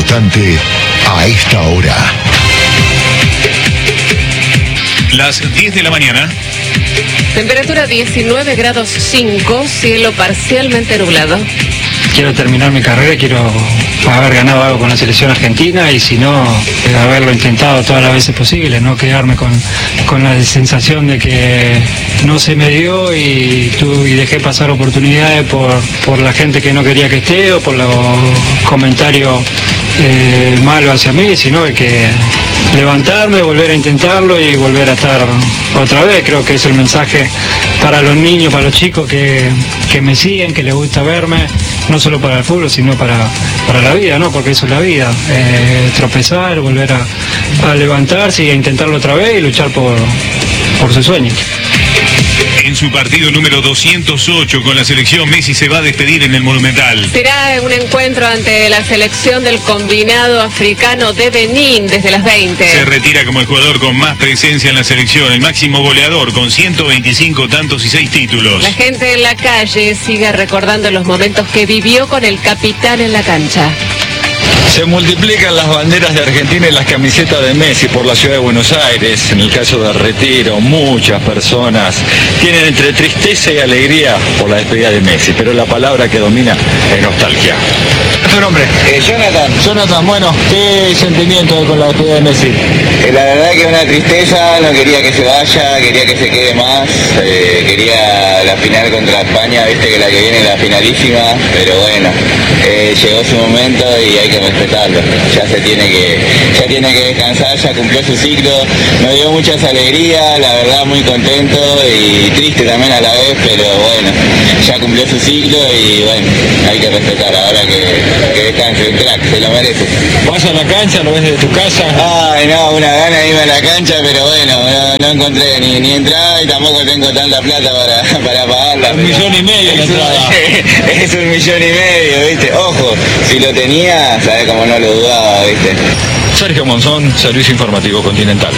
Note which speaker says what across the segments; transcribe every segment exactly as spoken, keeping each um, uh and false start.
Speaker 1: importante a esta hora.
Speaker 2: Las diez de la mañana.
Speaker 3: Temperatura diecinueve grados cinco, cielo parcialmente nublado.
Speaker 4: Quiero terminar mi carrera, quiero haber ganado algo con la selección argentina y si no, haberlo intentado todas las veces posibles, no quedarme con, con la sensación de que no se me dio y, tu, y dejé pasar oportunidades por, por la gente que no quería que esté o por los comentarios eh, malos hacia mí, sino de que levantarme, volver a intentarlo y volver a estar otra vez. Creo que es el mensaje para los niños, para los chicos que, que me siguen, que les gusta verme, no solo para el fútbol, sino para, para la vida, ¿no? Porque eso es la vida, eh, tropezar, volver a, a levantarse y a intentarlo otra vez y luchar por, por sus sueños.
Speaker 2: En su partido número doscientos ocho con la selección, Messi se va a despedir en el Monumental.
Speaker 3: Será un encuentro ante la selección del combinado africano de Benín desde las veinte.
Speaker 2: Se retira como el jugador con más presencia en la selección, el máximo goleador con ciento veinticinco tantos y seis títulos.
Speaker 3: La gente en la calle sigue recordando los momentos que vivió con el capitán en la cancha.
Speaker 5: Se multiplican las banderas de Argentina y las camisetas de Messi por la ciudad de Buenos Aires. En el caso de Retiro, muchas personas tienen entre tristeza y alegría por la despedida de Messi, pero la palabra que domina es nostalgia. ¿Tu nombre?
Speaker 6: Eh, Jonathan.
Speaker 5: Jonathan, bueno, ¿qué sentimiento hay con la despedida de Messi?
Speaker 6: Eh, la verdad que una tristeza, no quería que se vaya, quería que se quede más, eh, quería la final contra España, viste que la que viene es la finalísima, pero bueno, eh, llegó su momento y hay que respetarlo, ya se tiene que, ya tiene que descansar, ya cumplió su ciclo, nos dio muchas alegrías, la verdad muy contento y triste también a la vez, pero bueno, ya cumplió su ciclo y bueno, hay que respetar, ahora que, que descanse, un crack, se lo merece.
Speaker 5: ¿Vas a la cancha, lo ves desde tu casa?
Speaker 6: Ay no, una gana de irme a la cancha, pero bueno, no, no encontré ni, ni entrada y tampoco tengo tanta plata para, para pagarla.
Speaker 5: Un millón y medio la entrada.
Speaker 6: Es un millón y medio, viste, ojo, si lo tenía, sabes cómo no lo dudaba, viste.
Speaker 5: Sergio Monzón, Servicio Informativo Continental.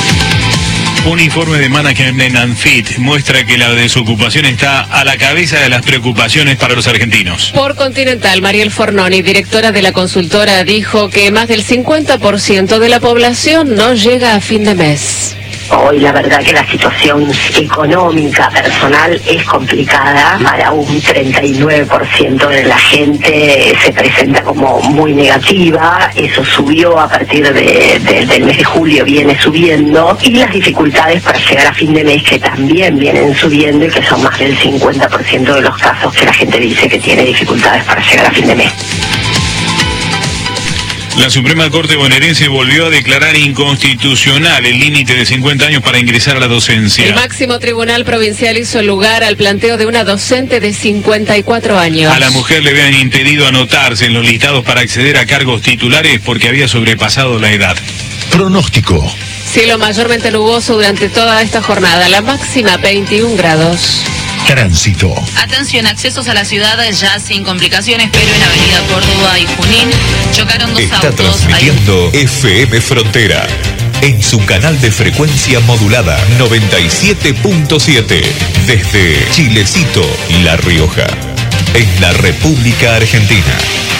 Speaker 2: Un informe de Management en Anfit muestra que la desocupación está a la cabeza de las preocupaciones para los argentinos.
Speaker 3: Por Continental, Mariel Fornoni, directora de la consultora, dijo que más del cincuenta por ciento de la población no llega a fin de mes.
Speaker 7: Hoy la verdad que la situación económica personal es complicada, para un treinta y nueve por ciento de la gente se presenta como muy negativa, eso subió a partir de, de, del mes de julio, viene subiendo, y las dificultades para llegar a fin de mes que también vienen subiendo y que son más del cincuenta por ciento de los casos que la gente dice que tiene dificultades para llegar a fin de mes.
Speaker 2: La Suprema Corte bonaerense volvió a declarar inconstitucional el límite de cincuenta años para ingresar a la docencia.
Speaker 3: El máximo tribunal provincial hizo lugar al planteo de una docente de cincuenta y cuatro años.
Speaker 2: A la mujer le habían impedido anotarse en los listados para acceder a cargos titulares porque había sobrepasado la edad.
Speaker 1: Pronóstico.
Speaker 3: Cielo mayormente nuboso durante toda esta jornada, la máxima veintiún grados.
Speaker 1: Tránsito.
Speaker 8: Atención, accesos a la ciudad ya sin complicaciones, pero en Avenida Córdoba y Junín chocaron dos
Speaker 9: Está
Speaker 8: autos.
Speaker 9: transmitiendo Hay... F M Frontera en su canal de frecuencia modulada noventa y siete punto siete desde Chilecito, La Rioja, en la República Argentina.